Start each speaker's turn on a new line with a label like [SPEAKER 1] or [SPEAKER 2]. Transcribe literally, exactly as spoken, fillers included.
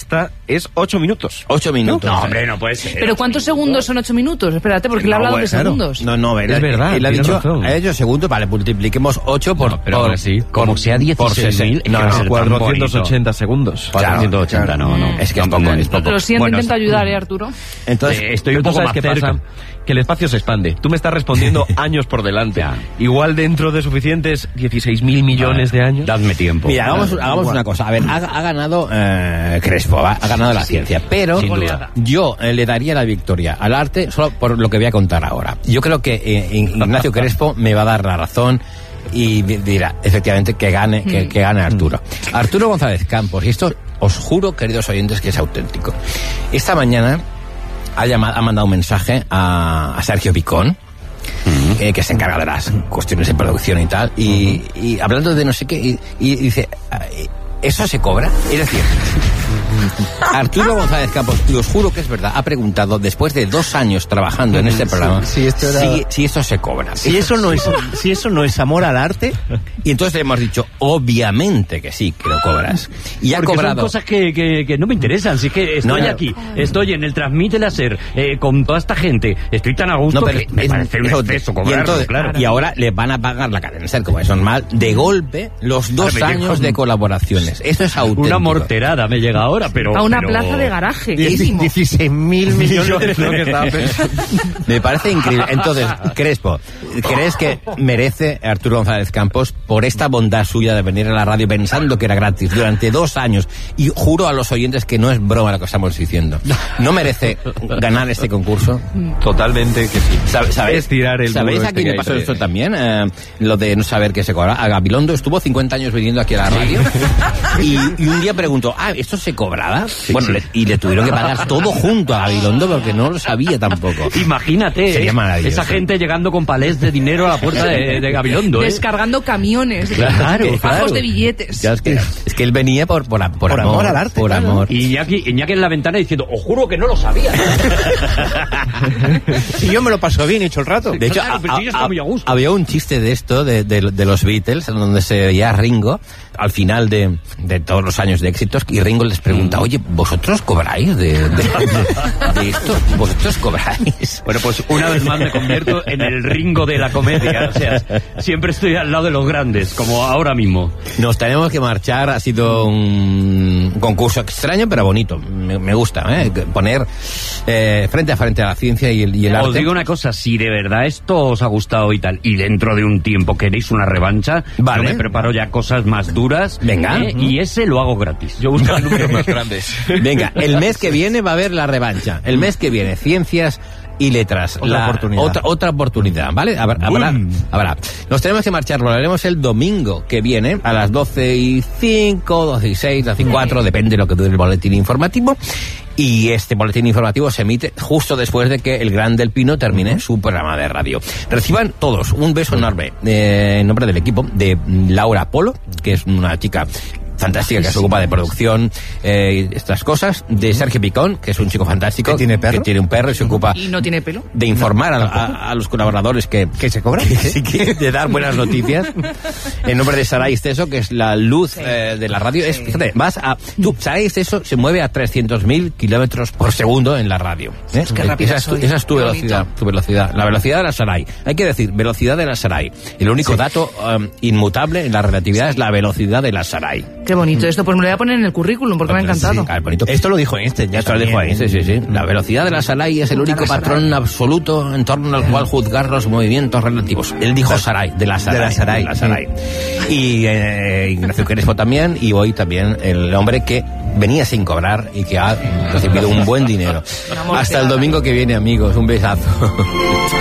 [SPEAKER 1] respuesta es ocho minutos.
[SPEAKER 2] Ocho minutos.
[SPEAKER 3] No, hombre, no puede ser.
[SPEAKER 4] ¿Pero cuántos segundos son ocho minutos? Espérate, porque le ha
[SPEAKER 2] No,
[SPEAKER 4] hablado
[SPEAKER 2] bueno,
[SPEAKER 4] de segundos.
[SPEAKER 2] No, no,
[SPEAKER 1] Es verdad,
[SPEAKER 2] Él ha
[SPEAKER 1] tiene
[SPEAKER 2] dicho,
[SPEAKER 1] razón.
[SPEAKER 2] ha dicho segundos, vale, multipliquemos ocho por...
[SPEAKER 3] No, pero
[SPEAKER 2] por
[SPEAKER 3] ahora sí, como
[SPEAKER 2] por-
[SPEAKER 3] sea
[SPEAKER 2] por
[SPEAKER 3] dieciséis mil,
[SPEAKER 2] sesenta. No,
[SPEAKER 3] es que
[SPEAKER 2] no,
[SPEAKER 3] es
[SPEAKER 1] cuatrocientos ochenta segundos.
[SPEAKER 3] cuatrocientos ochenta, no, no.
[SPEAKER 2] es que es poco, es poco.
[SPEAKER 4] Lo siento,
[SPEAKER 3] Bueno,
[SPEAKER 4] intento ayudar, ¿eh, Arturo?
[SPEAKER 2] Entonces,
[SPEAKER 3] Eh, estoy un
[SPEAKER 1] Pero tú
[SPEAKER 3] poco
[SPEAKER 1] sabes
[SPEAKER 3] más
[SPEAKER 1] qué
[SPEAKER 3] cerca.
[SPEAKER 1] pasa, que el espacio se expande. Tú me estás respondiendo años por delante.
[SPEAKER 3] Ya.
[SPEAKER 1] Igual dentro de suficientes dieciséis mil millones de años.
[SPEAKER 3] Dadme tiempo.
[SPEAKER 2] mira, hagamos, hagamos una cosa. A ver, ha, ha ganado eh, Crespo, ¿va? Ha ganado la ciencia, pero
[SPEAKER 3] sin duda.
[SPEAKER 2] yo eh, le daría la victoria al arte solo por lo que voy a contar ahora. Yo creo que eh, Ignacio Crespo me va a dar la razón y di- dirá, efectivamente, que gane, que, que gane Arturo. Arturo González Campos, y esto os juro, queridos oyentes, que es auténtico. Esta mañana ha, llamado, ha mandado un mensaje a, a Sergio Picón, eh, que se encarga de las cuestiones de producción y tal, y, y hablando de no sé qué, y, y dice, ¿eso se cobra? Es decir, Arturo González Campos, y os juro que es verdad, ha preguntado, después de dos años trabajando en este programa,
[SPEAKER 5] sí, esto era-
[SPEAKER 2] si, si esto se cobra.
[SPEAKER 5] Si eso no es, si eso no es amor al arte,
[SPEAKER 2] Y entonces le hemos dicho, obviamente que sí, que lo cobras. Y ha
[SPEAKER 3] Porque
[SPEAKER 2] cobrado...
[SPEAKER 3] son cosas que, que, que no me interesan. Si es que estoy
[SPEAKER 2] No,
[SPEAKER 3] aquí, estoy en el Transmite Láser, eh, con toda esta gente, estoy tan a gusto
[SPEAKER 2] No, pero
[SPEAKER 3] que me
[SPEAKER 2] es-
[SPEAKER 3] parece un
[SPEAKER 2] eso-
[SPEAKER 3] exceso
[SPEAKER 2] y,
[SPEAKER 3] cobrarlo,
[SPEAKER 2] entonces-
[SPEAKER 3] claro.
[SPEAKER 2] y ahora le van a pagar la cadena SER, como es normal, de golpe, los dos
[SPEAKER 3] Ahora me llega
[SPEAKER 2] años
[SPEAKER 3] un-
[SPEAKER 2] de colaboraciones. Esto es auténtico.
[SPEAKER 3] Una morterada me llega ahora, pero...
[SPEAKER 4] A una
[SPEAKER 3] pero-
[SPEAKER 4] plaza de garaje.
[SPEAKER 5] dieciséis mil millones.
[SPEAKER 1] Lo que estaba pensando.
[SPEAKER 2] Me parece increíble. Entonces, Crespo, ¿crees que merece Arturo González Campos por esta bondad suya de venir a la radio pensando que era gratis durante dos años? Y juro a los oyentes que no es broma lo que estamos diciendo. ¿No merece ganar este concurso?
[SPEAKER 1] Totalmente que sí.
[SPEAKER 2] ¿Sabe- ¿Sabéis,
[SPEAKER 1] Es tirar el
[SPEAKER 2] ¿sabéis
[SPEAKER 1] muro
[SPEAKER 2] a
[SPEAKER 1] este
[SPEAKER 2] quién
[SPEAKER 1] que
[SPEAKER 2] le
[SPEAKER 1] hay
[SPEAKER 2] pasó
[SPEAKER 1] entre-
[SPEAKER 2] esto también? Eh, lo de no saber qué se cobra. A Gabilondo estuvo cincuenta años viniendo aquí a la radio y, y un día preguntó, ah, ¿esto se cobraba? bueno, le- y le tuvieron que pagar todo junto a Gabilondo porque no lo sabía tampoco.
[SPEAKER 3] Imagínate,
[SPEAKER 2] Sería
[SPEAKER 3] eh,
[SPEAKER 2] maravilloso.
[SPEAKER 3] esa gente llegando con palés de dinero a la puerta de, de Gabilondo, ¿eh?
[SPEAKER 4] Descargando camiones.
[SPEAKER 3] Claro,
[SPEAKER 4] Fajos
[SPEAKER 3] claro.
[SPEAKER 4] de billetes.
[SPEAKER 2] Ya es, que, es que él venía por, por, por,
[SPEAKER 5] Por amor al arte,
[SPEAKER 2] Por
[SPEAKER 5] claro.
[SPEAKER 2] amor.
[SPEAKER 3] Y Iñaki, Iñaki en la ventana diciendo, os juro que no lo sabía.
[SPEAKER 5] Si yo me lo paso bien, he hecho el rato.
[SPEAKER 2] De hecho,
[SPEAKER 3] Claro, pero
[SPEAKER 2] a-
[SPEAKER 3] sí, está
[SPEAKER 2] a-
[SPEAKER 3] muy a gusto.
[SPEAKER 2] había un chiste de esto, de, de- de los Beatles, en donde se veía a Ringo, al final de, de todos los años de éxitos, y Ringo les pregunta, oye, ¿vosotros cobráis de, de, de- de esto? ¿Vosotros cobráis?
[SPEAKER 3] Bueno, pues una vez más me convierto en el Ringo de la comedia. O sea, siempre estoy al lado de los grandes, como ahora mismo.
[SPEAKER 2] Nos tenemos que marchar, ha sido un concurso extraño, pero bonito. Me, me gusta, ¿eh? Poner eh, frente a frente a la ciencia y el, y el
[SPEAKER 3] Os
[SPEAKER 2] arte.
[SPEAKER 3] digo una cosa, si de verdad esto os ha gustado y tal, y dentro de un tiempo queréis una revancha,
[SPEAKER 2] Vale.
[SPEAKER 3] yo me preparo ya cosas más duras.
[SPEAKER 2] Venga.
[SPEAKER 3] ¿eh? Y ese lo hago gratis. Yo busco números más grandes.
[SPEAKER 2] Venga, el mes que viene va a haber la revancha. El mes que viene, ciencias y letras.
[SPEAKER 5] Otra
[SPEAKER 2] La-
[SPEAKER 5] oportunidad.
[SPEAKER 2] Otra, otra oportunidad, ¿vale? Habrá, habrá, habrá. Nos tenemos que marchar, lo haremos el domingo que viene a las doce y cinco, doce y seis, doce y cuatro, depende de lo que dure el boletín informativo. Y este boletín informativo se emite justo después de que el Gran del Pino termine su programa de radio. Reciban todos un beso enorme eh, en nombre del equipo de Laura Polo, que es una chica fantástica que se ocupa de producción eh, y estas cosas, de Sergio Picón, que es un chico fantástico
[SPEAKER 5] ¿Que tiene perro?
[SPEAKER 2] que tiene un perro y se ocupa
[SPEAKER 4] Y no tiene pelo.
[SPEAKER 2] de informar a, a- a los colaboradores que,
[SPEAKER 5] ¿Que se cobra?
[SPEAKER 2] que, sí que- de dar buenas noticias. En nombre de Saray Esteso, que es la luz eh, de la radio. Es, fíjate, vas a, tú, Saray Esteso se mueve a trescientos mil kilómetros por segundo en la radio. ¿eh?
[SPEAKER 4] qué rápida
[SPEAKER 2] esa, es tu,
[SPEAKER 4] soy.
[SPEAKER 2] esa es tu
[SPEAKER 4] Qué
[SPEAKER 2] velocidad,
[SPEAKER 4] bonito.
[SPEAKER 2] tu velocidad, la velocidad de la Saray. Hay que decir, velocidad de la Saray. El único dato um, inmutable en la relatividad es la velocidad de la Saray.
[SPEAKER 4] Qué bonito esto. Pues me lo voy a poner en el currículum porque me ha encantado.
[SPEAKER 2] Ah, bonito.
[SPEAKER 5] Esto lo dijo Einstein. Ya
[SPEAKER 2] Esto lo dijo
[SPEAKER 5] también.
[SPEAKER 2] Einstein, sí, sí. La velocidad de la Saray es el único
[SPEAKER 4] La Saray.
[SPEAKER 2] patrón absoluto en torno al cual juzgar los movimientos relativos. Él dijo Saray, de la Saray.
[SPEAKER 5] De la Saray.
[SPEAKER 2] de la Saray. Y eh, Ignacio Crespo también, y hoy también el hombre que venía sin cobrar y que ha recibido un buen dinero.
[SPEAKER 4] Una morteada.
[SPEAKER 2] Hasta el domingo que viene, amigos. Un besazo.